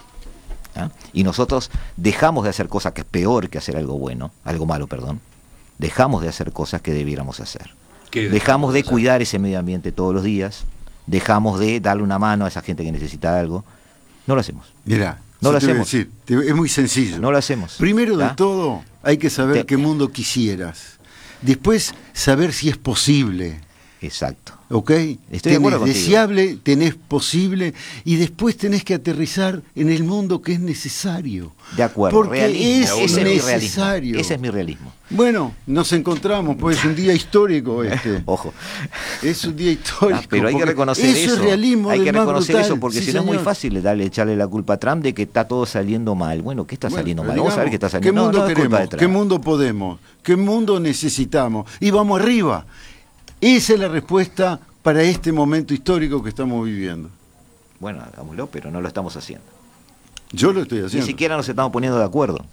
Y nosotros dejamos de hacer cosas que es peor que hacer algo malo, perdón. Dejamos de hacer cosas que debiéramos hacer. Dejamos de cuidar ese medio ambiente todos los días, dejamos de darle una mano a esa gente que necesita algo. No lo hacemos. Mirá, no lo hacemos. Es muy sencillo. No lo hacemos. Primero de todo, hay que saber qué mundo quisieras. Después, saber si es posible. Exacto. ¿Ok? Estoy de acuerdo contigo. Deseable, tenés posible, y después tenés que aterrizar en el mundo que es necesario. De acuerdo. Porque es necesario. Ese es mi realismo. Bueno, nos encontramos, pues es un día histórico Ojo. Es un día histórico. Pero hay que reconocer eso. Es realismo. Hay que reconocer brutal. eso, porque si no es muy fácil echarle la culpa a Trump de que está todo saliendo mal. Bueno, ¿qué está saliendo mal? Vamos a ver qué está saliendo mal. ¿Qué mundo queremos? ¿Qué mundo podemos? ¿Qué mundo necesitamos? Y vamos arriba. Esa es la respuesta para este momento histórico que estamos viviendo. Bueno, hagámoslo, pero no lo estamos haciendo. Yo lo estoy haciendo. Ni siquiera nos estamos poniendo de acuerdo.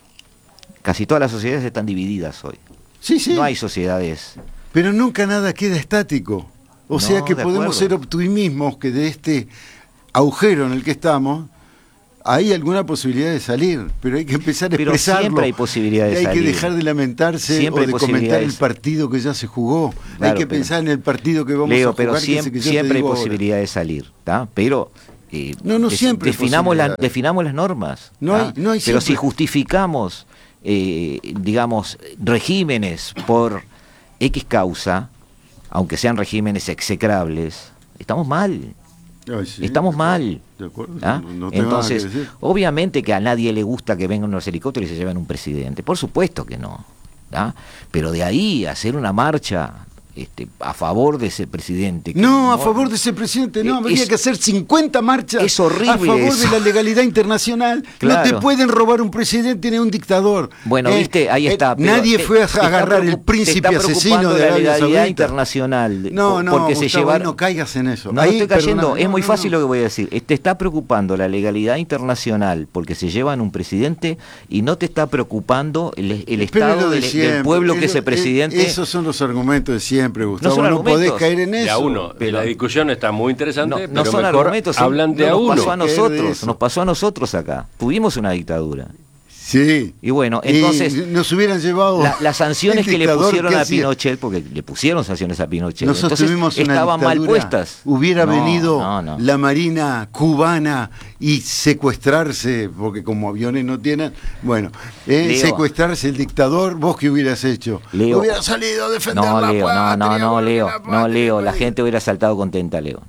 Casi todas las sociedades están divididas hoy. Sí. No hay sociedades. Pero nunca nada queda estático. O sea que podemos ser optimismos que de este agujero en el que estamos hay alguna posibilidad de salir, pero hay que empezar a expresarlo. Pero siempre hay posibilidad de salir. Hay que dejar de lamentarse siempre o de comentar el partido que ya se jugó. Claro, hay que pensar en el partido que vamos a jugar. Pero siempre hay posibilidad de salir, ¿tá? Pero siempre definamos las normas. No hay pero siempre. Si justificamos, digamos, regímenes por X causa, aunque sean regímenes execrables, estamos mal. Estamos mal. De acuerdo. No entonces, obviamente que a nadie le gusta que vengan unos helicópteros y se lleven un presidente. Por supuesto que no. Pero de ahí a hacer una marcha a favor de ese presidente. A favor de ese presidente no. Habría que hacer 50 marchas es horrible a favor de la legalidad internacional. Claro. No te pueden robar un presidente ni un dictador. Bueno, viste, ahí está. Nadie fue a agarrar el príncipe asesino de la Arabia legalidad Saudita internacional. No, porque Gustavo, se llevaron... no caigas en eso. No estoy cayendo, es muy fácil lo que voy a decir. Te está preocupando la legalidad internacional porque se llevan un presidente y no te está preocupando el estado del pueblo que ese presidente... Esos son los argumentos de siempre, Gustavo. No podés caer en eso. De a uno. Pero la discusión está muy interesante, no pero son mejor argumentos, hablan de a uno. Nos pasó a nosotros acá. Tuvimos una dictadura. Sí. Y bueno, entonces nos hubieran llevado las sanciones que le pusieron a Pinochet, porque le pusieron sanciones a Pinochet. Nosotros tuvimos una estaban mal puestas. Hubiera venido la Marina cubana y secuestrarse, porque como aviones no tienen, secuestrarse el dictador, ¿vos qué hubieras hecho? Hubiera salido a defender la patria. Leo, la gente hubiera saltado contenta, Leo.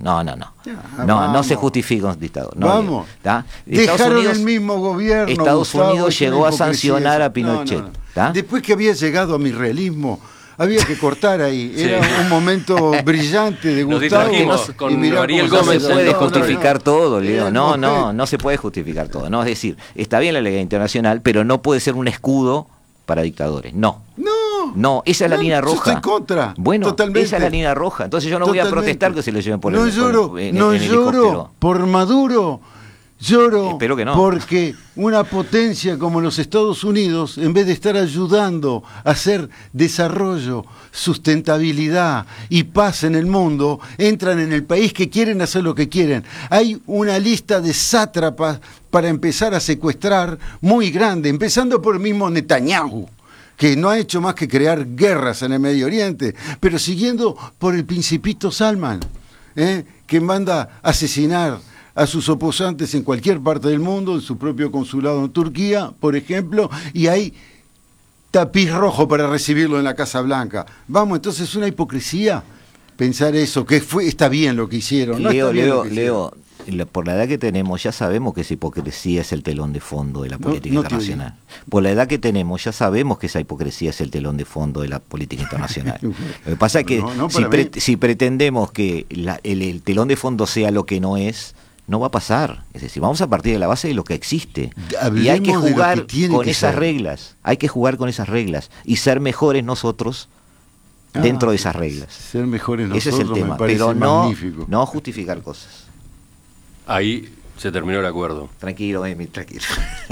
No se justifica un dictador. Vamos. Dejaron el mismo gobierno. Estados Unidos llegó a sancionar a Pinochet. Después que había llegado a mi realismo, había que cortar ahí. Era un momento brillante de Gustavo. Con Ariel Gómez. No se puede justificar todo, Leo. No se puede justificar todo. Es decir, está bien la ley internacional, pero no puede ser un escudo para dictadores. No, esa es la línea roja. Yo estoy contra. Bueno, totalmente. Esa es la línea roja. Entonces yo no voy a protestar que se lo lleven por el helicóptero. No lloro por Maduro. Lloro Espero que no. Porque una potencia como los Estados Unidos, en vez de estar ayudando a hacer desarrollo, sustentabilidad y paz en el mundo, entran en el país que quieren hacer lo que quieren. Hay una lista de sátrapas para empezar a secuestrar muy grande, empezando por el mismo Netanyahu, que no ha hecho más que crear guerras en el Medio Oriente, pero siguiendo por el Principito Salman, que manda asesinar a sus oposantes en cualquier parte del mundo, en su propio consulado en Turquía, por ejemplo, y hay tapiz rojo para recibirlo en la Casa Blanca. Vamos, entonces es una hipocresía pensar eso, que está bien lo que hicieron. Leo, por la edad que tenemos ya sabemos que esa hipocresía es el telón de fondo de la política internacional. Por la edad que tenemos ya sabemos que esa hipocresía es el telón de fondo de la política internacional. Lo que pasa es que si pretendemos que el telón de fondo sea lo que no es, no va a pasar. Es decir, vamos a partir de la base de lo que existe. Hablemos y hay que jugar con esas reglas. Hay que jugar con esas reglas y ser mejores nosotros dentro de esas reglas. Ser mejores nosotros. Ese es el tema. Pero no justificar cosas. Ahí se terminó el acuerdo. Tranquilo, Emi, tranquilo.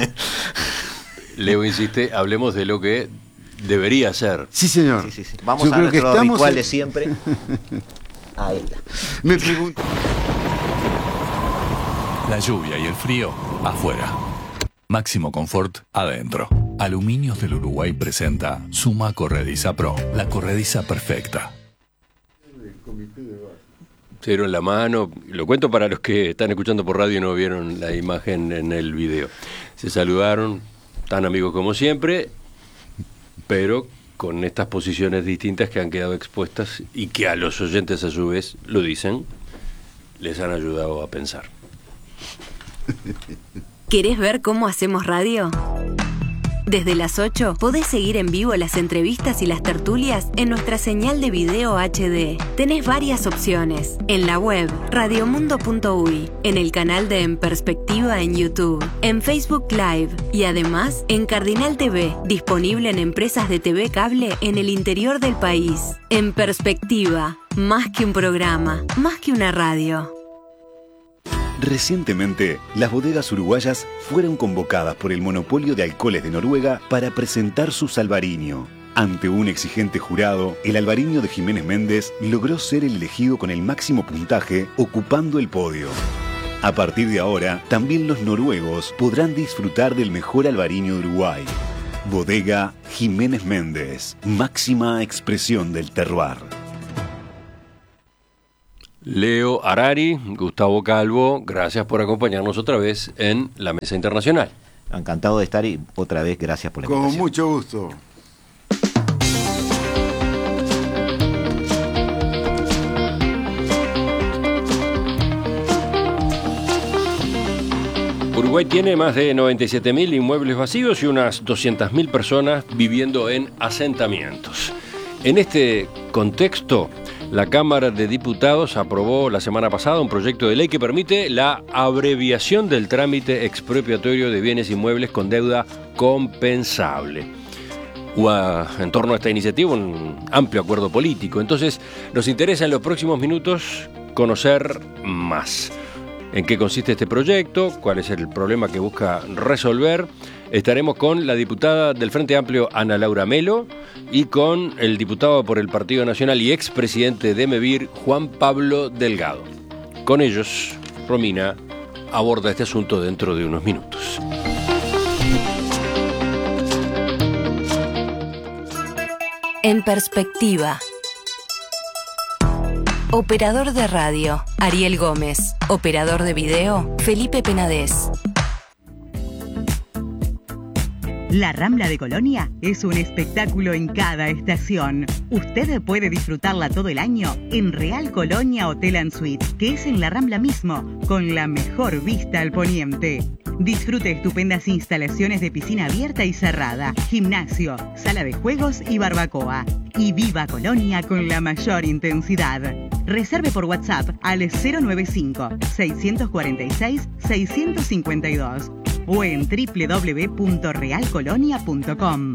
Leo insiste, hablemos de lo que debería ser. Sí, señor. Sí. Vamos a nuestro ritual de siempre. Ahí está. Me pregunto. La lluvia y el frío afuera. Máximo confort adentro. Aluminios del Uruguay presenta Suma Corrediza Pro, la corrediza perfecta. Se dieron la mano, lo cuento para los que están escuchando por radio y no vieron la imagen en el video. Se saludaron, tan amigos como siempre, pero con estas posiciones distintas que han quedado expuestas y que a los oyentes a su vez lo dicen, les han ayudado a pensar. ¿Querés ver cómo hacemos radio? Desde las 8 podés seguir en vivo las entrevistas y las tertulias en nuestra señal de video HD. Tenés varias opciones. En la web radiomundo.uy, en el canal de En Perspectiva en YouTube, en Facebook Live y además en Cardinal TV, disponible en empresas de TV cable en el interior del país. En Perspectiva, más que un programa, más que una radio. Recientemente, las bodegas uruguayas fueron convocadas por el monopolio de alcoholes de Noruega para presentar su Salvarinho. Ante un exigente jurado, el albariño de Jiménez Méndez logró ser el elegido con el máximo puntaje, ocupando el podio. A partir de ahora, también los noruegos podrán disfrutar del mejor albariño de Uruguay. Bodega Jiménez Méndez, máxima expresión del terroir. Leo Harari, Gustavo Calvo, gracias por acompañarnos otra vez en la Mesa Internacional. Encantado de estar y otra vez gracias por la invitación. Con mucho gusto. Uruguay tiene más de 97.000 inmuebles vacíos y unas 200.000 personas viviendo en asentamientos. En este contexto, la Cámara de Diputados aprobó la semana pasada un proyecto de ley que permite la abreviación del trámite expropiatorio de bienes inmuebles con deuda compensable. Hubo en torno a esta iniciativa un amplio acuerdo político. Entonces, nos interesa en los próximos minutos conocer más. ¿En qué consiste este proyecto? ¿Cuál es el problema que busca resolver? Estaremos con la diputada del Frente Amplio, Ana Laura Melo, y con el diputado por el Partido Nacional y expresidente de MEVIR, Juan Pablo Delgado. Con ellos, Romina aborda este asunto dentro de unos minutos. En perspectiva. Operador de radio, Ariel Gómez. Operador de video, Felipe Penadez. La Rambla de Colonia es un espectáculo en cada estación. Usted puede disfrutarla todo el año en Real Colonia Hotel and Suite, que es en la Rambla mismo, con la mejor vista al poniente. Disfrute estupendas instalaciones de piscina abierta y cerrada, gimnasio, sala de juegos y barbacoa. Y viva Colonia con la mayor intensidad. Reserve por WhatsApp al 095-646-652 o en www.realcolonia.com.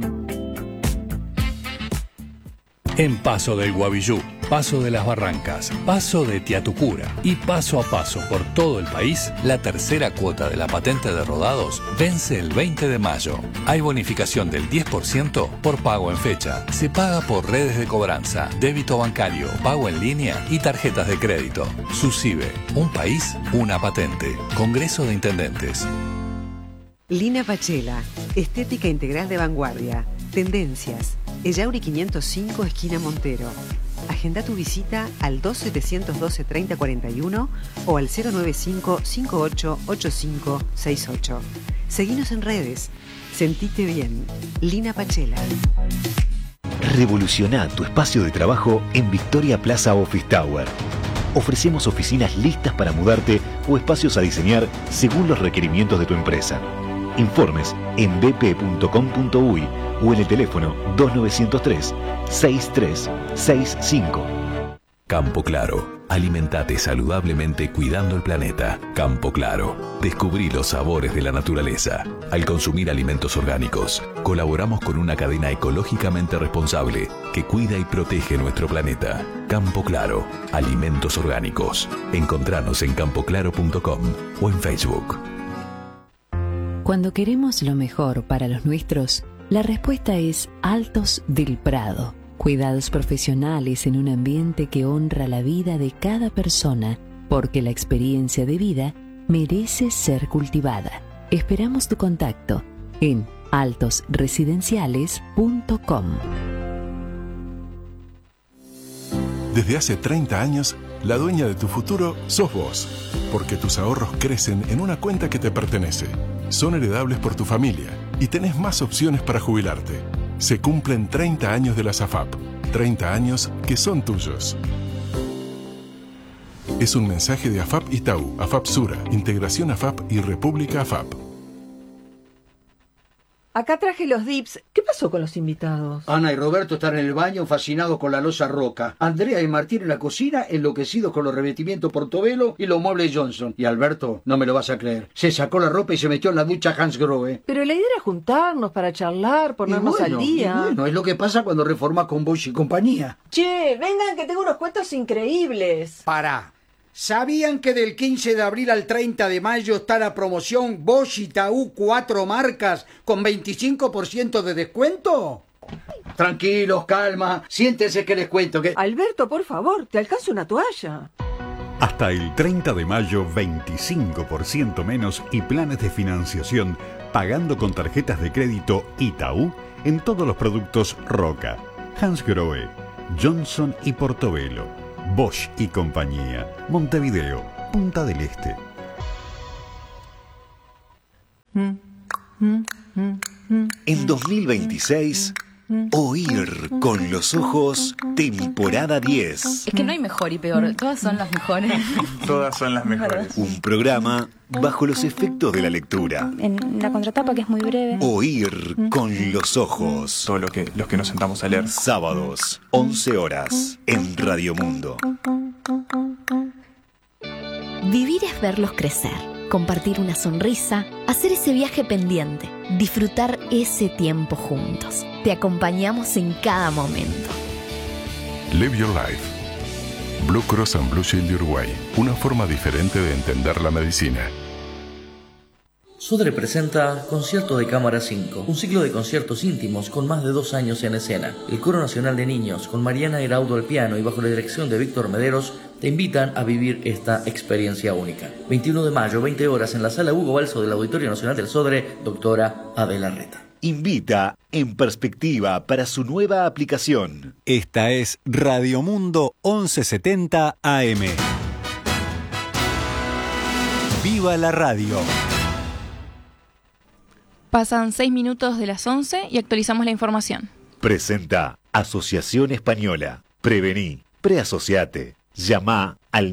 En Paso del Guavillú, Paso de las Barrancas, Paso de Tiatucura y paso a paso por todo el país, la tercera cuota de la patente de rodados vence el 20 de mayo. Hay bonificación del 10% por pago en fecha. Se paga por redes de cobranza, débito bancario, pago en línea y tarjetas de crédito. SUSIBE, un país, una patente. Congreso de Intendentes. Lina Pachela, estética integral de vanguardia, tendencias, Ellauri 505, esquina Montero. Agenda tu visita al 2712-3041 o al 095-588568. Seguinos en redes. Sentite bien. Lina Pachela. Revoluciona tu espacio de trabajo en Victoria Plaza Office Tower. Ofrecemos oficinas listas para mudarte o espacios a diseñar según los requerimientos de tu empresa. Informes en bp.com.uy o en el teléfono 2903-6365. Campo Claro. Alimentate saludablemente cuidando el planeta. Campo Claro. Descubrí los sabores de la naturaleza. Al consumir alimentos orgánicos, colaboramos con una cadena ecológicamente responsable que cuida y protege nuestro planeta. Campo Claro. Alimentos orgánicos. Encontranos en campoclaro.com o en Facebook. Cuando queremos lo mejor para los nuestros, la respuesta es Altos del Prado. Cuidados profesionales en un ambiente que honra la vida de cada persona, porque la experiencia de vida merece ser cultivada. Esperamos tu contacto en altosresidenciales.com. Desde hace 30 años, la dueña de tu futuro sos vos, porque tus ahorros crecen en una cuenta que te pertenece. Son heredables por tu familia y tenés más opciones para jubilarte. Se cumplen 30 años de las AFAP, 30 años que son tuyos. Es un mensaje de AFAP Itaú, AFAP Sura, Integración AFAP y República AFAP. Acá traje los dips. ¿Qué pasó con los invitados? Ana y Roberto están en el baño fascinados con la loza roca. Andrea y Martín en la cocina enloquecidos con los revestimientos Portobello y los muebles Johnson. Y Alberto, no me lo vas a creer, se sacó la ropa y se metió en la ducha Hans Grohe. Pero la idea era juntarnos para charlar, ponernos al día. Y bueno, es lo que pasa cuando reformas con Bosch y compañía. Che, vengan que tengo unos cuentos increíbles. Pará. ¿Sabían que del 15 de abril al 30 de mayo está la promoción Bosch y Itaú 4 marcas con 25% de descuento? Tranquilos, calma. Siéntense que les cuento que... Alberto, por favor, te alcanzo una toalla. Hasta el 30 de mayo, 25% menos y planes de financiación pagando con tarjetas de crédito Itaú en todos los productos Roca, Hansgrohe, Johnson y Portobello, Bosch y compañía, Montevideo, Punta del Este. En 2026, Oír con los ojos, temporada 10. Es que no hay mejor y peor, todas son las mejores. Todas son las mejores. Un programa bajo los efectos de la lectura. En la contratapa, que es muy breve. Oír con los ojos. Todo los que nos sentamos a leer. Sábados, 11 horas, en Radio Mundo. Vivir es verlos crecer, compartir una sonrisa, hacer ese viaje pendiente, disfrutar ese tiempo juntos. Te acompañamos en cada momento. Live Your Life. Blue Cross and Blue Shield de Uruguay. Una forma diferente de entender la medicina. Sodre presenta Concierto de Cámara 5, un ciclo de conciertos íntimos con más de 2 años en escena. El Coro Nacional de Niños, con Mariana Heraudo al piano y bajo la dirección de Víctor Mederos, te invitan a vivir esta experiencia única. 21 de mayo, 20 horas, en la Sala Hugo Balso del Auditorio Nacional del Sodre, doctora Adela Reta. Invita En Perspectiva para su nueva aplicación. Esta es Radio Mundo 1170 AM. ¡Viva la radio! Pasan 6 minutos de las 11 y actualizamos la información. Presenta Asociación Española. Prevení, preasociate. Llama al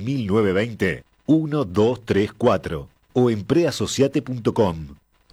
1920-1234 o en preasociate.com.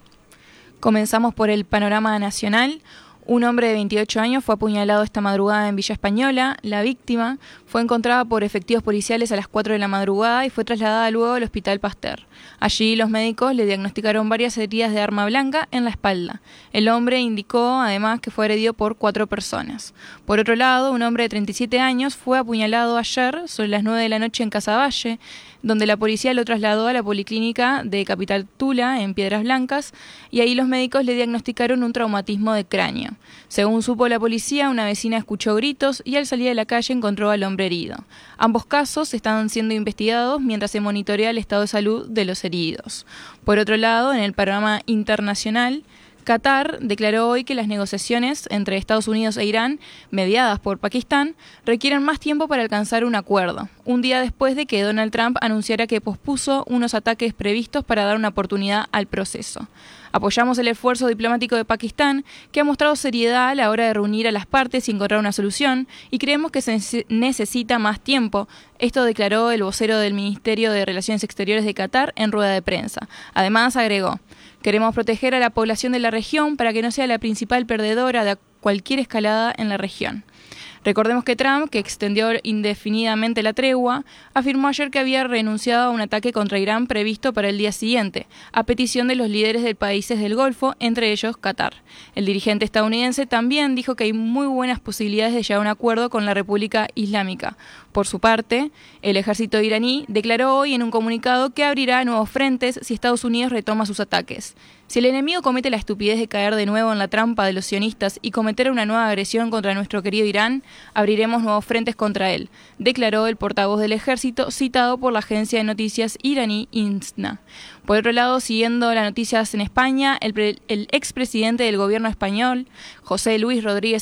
Comenzamos por el panorama nacional. Un hombre de 28 años fue apuñalado esta madrugada en Villa Española. La víctima fue encontrada por efectivos policiales a las 4 de la madrugada y fue trasladada luego al Hospital Pasteur. Allí los médicos le diagnosticaron varias heridas de arma blanca en la espalda. El hombre indicó además que fue agredido por 4 personas. Por otro lado, un hombre de 37 años fue apuñalado ayer sobre las 9 de la noche en Casaballe, donde la policía lo trasladó a la policlínica de Capital Tula, en Piedras Blancas, y ahí los médicos le diagnosticaron un traumatismo de cráneo. Según supo la policía, una vecina escuchó gritos y al salir de la calle encontró al hombre herido. Ambos casos están siendo investigados mientras se monitorea el estado de salud de los heridos. Por otro lado, en el panorama internacional, Qatar declaró hoy que las negociaciones entre Estados Unidos e Irán, mediadas por Pakistán, requieren más tiempo para alcanzar un acuerdo, un día después de que Donald Trump anunciara que pospuso unos ataques previstos para dar una oportunidad al proceso. Apoyamos el esfuerzo diplomático de Pakistán, que ha mostrado seriedad a la hora de reunir a las partes y encontrar una solución, y creemos que se necesita más tiempo. Esto declaró el vocero del Ministerio de Relaciones Exteriores de Qatar en rueda de prensa. Además, agregó: queremos proteger a la población de la región para que no sea la principal perdedora de cualquier escalada en la región. Recordemos que Trump, que extendió indefinidamente la tregua, afirmó ayer que había renunciado a un ataque contra Irán previsto para el día siguiente, a petición de los líderes de países del Golfo, entre ellos Qatar. El dirigente estadounidense también dijo que hay muy buenas posibilidades de llegar a un acuerdo con la República Islámica. Por su parte, el ejército iraní declaró hoy en un comunicado que abrirá nuevos frentes si Estados Unidos retoma sus ataques. Si el enemigo comete la estupidez de caer de nuevo en la trampa de los sionistas y cometer una nueva agresión contra nuestro querido Irán, abriremos nuevos frentes contra él, declaró el portavoz del ejército, citado por la agencia de noticias iraní ISNA. Por otro lado, siguiendo las noticias en España, el expresidente del gobierno español, José Luis Rodríguez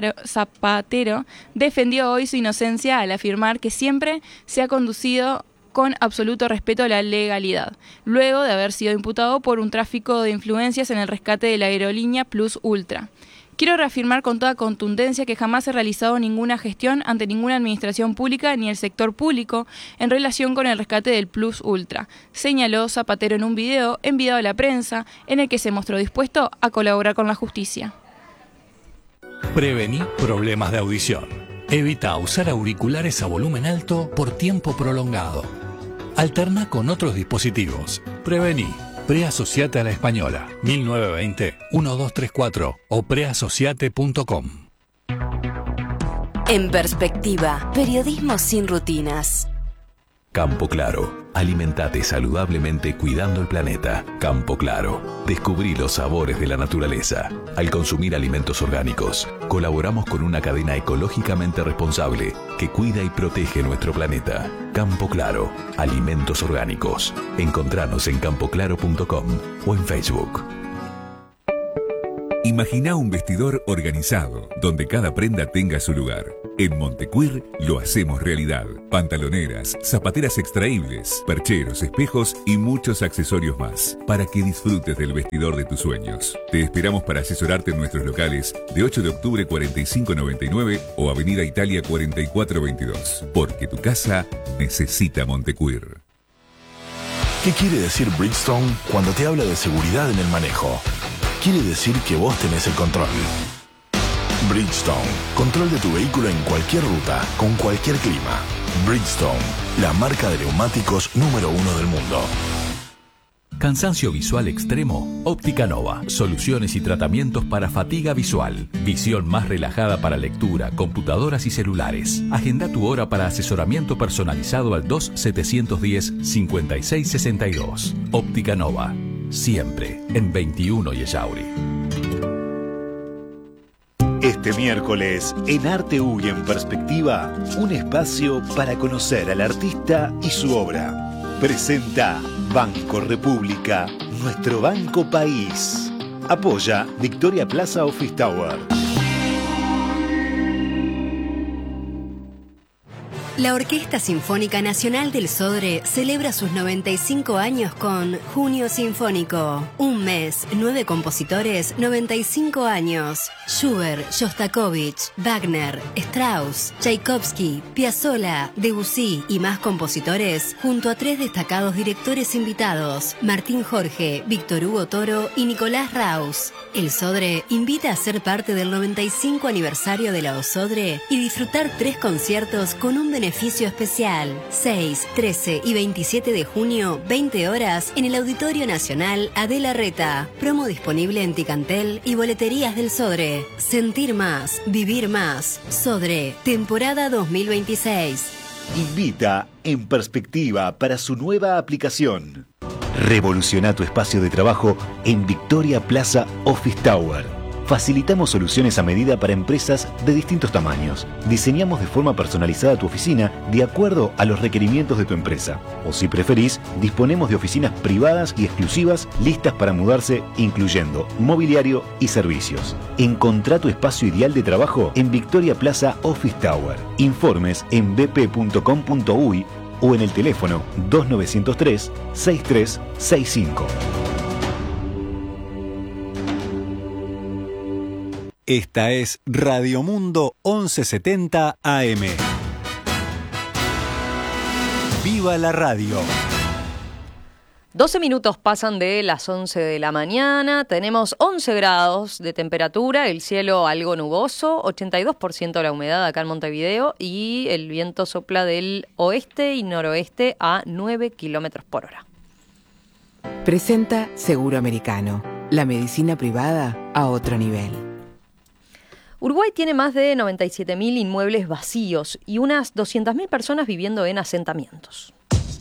Zapatero, defendió hoy su inocencia al afirmar que siempre se ha conducido con absoluto respeto a la legalidad, luego de haber sido imputado por un tráfico de influencias en el rescate de la aerolínea Plus Ultra. Quiero reafirmar con toda contundencia que jamás he realizado ninguna gestión ante ninguna administración pública ni el sector público en relación con el rescate del Plus Ultra, señaló Zapatero en un video enviado a la prensa en el que se mostró dispuesto a colaborar con la justicia. Prevení problemas de audición. Evita usar auriculares a volumen alto por tiempo prolongado. Alterna con otros dispositivos. Prevení. Preasociate a la Española. 1920-1234 o preasociate.com. En Perspectiva, periodismo sin rutinas. Campo Claro. Alimentate saludablemente cuidando el planeta. Campo Claro. Descubrí los sabores de la naturaleza. Al consumir alimentos orgánicos, colaboramos con una cadena ecológicamente responsable que cuida y protege nuestro planeta. Campo Claro. Alimentos orgánicos. Encontranos en campoclaro.com o en Facebook. Imagina un vestidor organizado, donde cada prenda tenga su lugar. En Montecuir lo hacemos realidad. Pantaloneras, zapateras extraíbles, percheros, espejos y muchos accesorios más, para que disfrutes del vestidor de tus sueños. Te esperamos para asesorarte en nuestros locales de 8 de octubre 4599 o Avenida Italia 4422, porque tu casa necesita Montecuir. ¿Qué quiere decir Bridgestone cuando te habla de seguridad en el manejo? Quiere decir que vos tenés el control. Bridgestone, control de tu vehículo en cualquier ruta, con cualquier clima. Bridgestone, la marca de neumáticos número 1 del mundo. Cansancio visual extremo. Óptica Nova. Soluciones y tratamientos para fatiga visual. Visión más relajada para lectura, computadoras y celulares. Agenda tu hora para asesoramiento personalizado al 2710-5662. Óptica Nova. Siempre en 21 y Ellauri. Este miércoles, en Arte Uy en Perspectiva, un espacio para conocer al artista y su obra. Presenta Banco República, nuestro banco país. Apoya Victoria Plaza Office Tower. La Orquesta Sinfónica Nacional del Sodre celebra sus 95 años con Junio Sinfónico. Un mes, 9 compositores, 95 años. Schubert, Shostakovich, Wagner, Strauss, Tchaikovsky, Piazzolla, Debussy y más compositores, junto a 3 destacados directores invitados, Martín Jorge, Víctor Hugo Toro y Nicolás Raus. El Sodre invita a ser parte del 95 aniversario de la OSODRE y disfrutar 3 conciertos con un beneficio especial. 6, 13 y 27 de junio, 20 horas, en el Auditorio Nacional Adela Reta. Promo disponible en Ticantel y boleterías del Sodre. Sentir más, vivir más. Sodre, temporada 2026. Invita En Perspectiva para su nueva aplicación. Revoluciona tu espacio de trabajo en Victoria Plaza Office Tower. Facilitamos soluciones a medida para empresas de distintos tamaños. Diseñamos de forma personalizada tu oficina de acuerdo a los requerimientos de tu empresa. O si preferís, disponemos de oficinas privadas y exclusivas listas para mudarse, incluyendo mobiliario y servicios. Encontrá tu espacio ideal de trabajo en Victoria Plaza Office Tower. Informes en bp.com.uy o en el teléfono 2903-6365. Esta es Radio Mundo 1170 AM. ¡Viva la radio! 12 minutos pasan de las 11 de la mañana, tenemos 11 grados de temperatura, el cielo algo nuboso, 82% la humedad acá en Montevideo y el viento sopla del oeste y noroeste a 9 kilómetros por hora. Presenta Seguro Americano, la medicina privada a otro nivel. Uruguay tiene más de 97.000 inmuebles vacíos y unas 200.000 personas viviendo en asentamientos.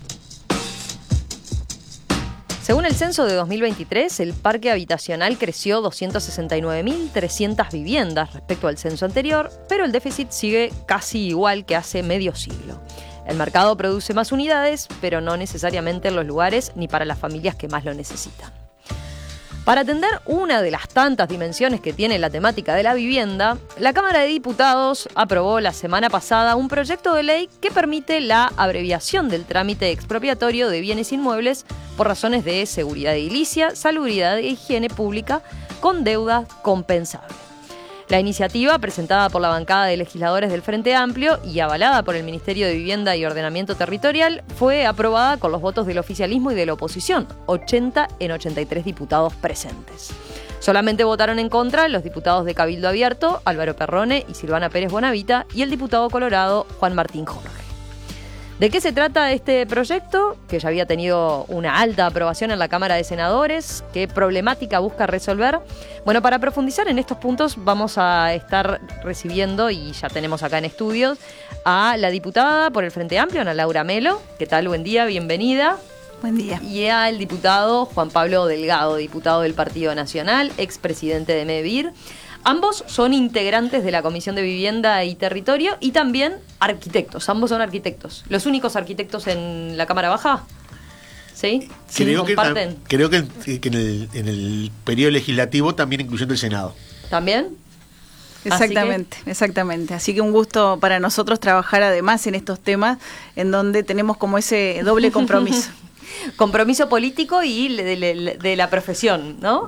Según el censo de 2023, el parque habitacional creció 269.300 viviendas respecto al censo anterior, pero el déficit sigue casi igual que hace medio siglo. El mercado produce más unidades, pero no necesariamente en los lugares ni para las familias que más lo necesitan. Para atender una de las tantas dimensiones que tiene la temática de la vivienda, la Cámara de Diputados aprobó la semana pasada un proyecto de ley que permite la abreviación del trámite expropiatorio de bienes inmuebles por razones de seguridad edilicia, salubridad e higiene pública con deuda compensable. La iniciativa, presentada por la bancada de legisladores del Frente Amplio y avalada por el Ministerio de Vivienda y Ordenamiento Territorial, fue aprobada con los votos del oficialismo y de la oposición, 80 en 83 diputados presentes. Solamente votaron en contra los diputados de Cabildo Abierto, Álvaro Perrone y Silvana Pérez Bonavita, y el diputado colorado Juan Martín Jorge. ¿De qué se trata este proyecto? Que ya había tenido una alta aprobación en la Cámara de Senadores. ¿Qué problemática busca resolver? Bueno, para profundizar en estos puntos vamos a estar recibiendo, y ya tenemos acá en estudios, a la diputada por el Frente Amplio, Ana Laura Melo. ¿Qué tal? Buen día, bienvenida. Buen día. Y al diputado Juan Pablo Delgado, diputado del Partido Nacional, expresidente de MEVIR. Ambos son integrantes de la Comisión de Vivienda y Territorio y también arquitectos. Ambos son arquitectos. ¿Los únicos arquitectos en la Cámara Baja? ¿Sí? Creo que ¿Comparten? en el periodo legislativo también incluyendo el Senado. ¿También? Exactamente. Así que un gusto para nosotros trabajar además en estos temas en donde tenemos como ese doble compromiso. Compromiso político y de la profesión, ¿no?